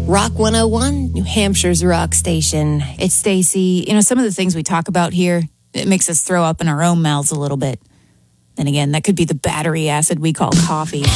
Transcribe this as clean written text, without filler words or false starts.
Rock 101, New Hampshire's rock station. It's Stacy. Some of the things we talk about here, it makes us throw up in our own mouths a little bit. Then again, that could be the battery acid we call coffee.